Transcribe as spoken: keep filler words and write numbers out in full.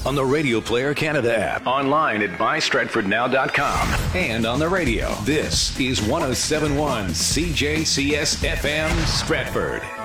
on the Radio Player Canada app, online at my stratford now dot com, and on the radio. This is one oh seven point one C J C S F M Stratford.